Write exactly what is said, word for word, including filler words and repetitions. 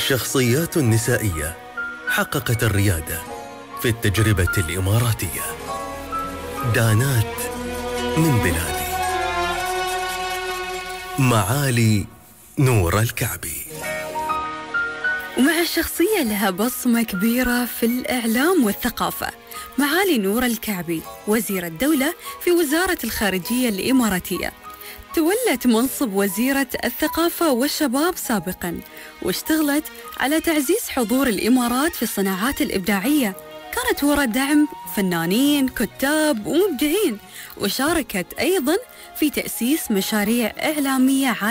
شخصيات نسائية حققت الريادة في التجربة الإماراتية. دانات من بلادي، معالي نور الكعبي. ومع شخصية لها بصمة كبيرة في الإعلام والثقافة، معالي نور الكعبي وزير الدولة في وزارة الخارجية الإماراتية. تولت منصب وزيرة الثقافة والشباب سابقاً، واشتغلت على تعزيز حضور الإمارات في الصناعات الإبداعية. كانت وراء دعم فنانين، كتاب ومبدعين، وشاركت أيضاً في تأسيس مشاريع إعلامية عالمية